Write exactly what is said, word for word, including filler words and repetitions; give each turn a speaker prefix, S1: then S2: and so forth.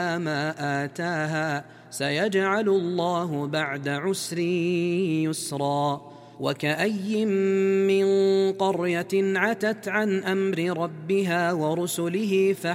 S1: ما آتاها سيجعل الله بعد عسر يسرا وكأي من قرية عتت عن أمر ربها ورسله